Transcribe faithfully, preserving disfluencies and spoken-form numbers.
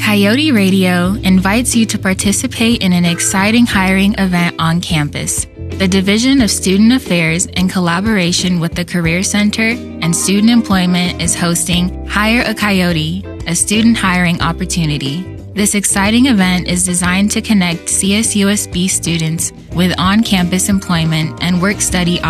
Coyote Radio invites you to participate in an exciting hiring event on campus. The Division of Student Affairs, in collaboration with the Career Center and Student Employment, is hosting Hire a Coyote, a student hiring opportunity. This exciting event is designed to connect C S U S B students with on-campus employment and work-study opportunities.